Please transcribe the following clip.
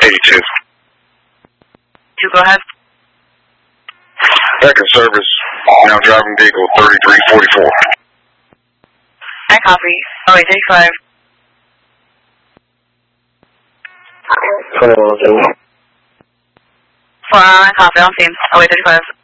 82. 2, go ahead. Back in service, now driving vehicle 3344. I copy. Oh, wait, 35. 21. 4, I copy. On scene. Oh, wait, 35.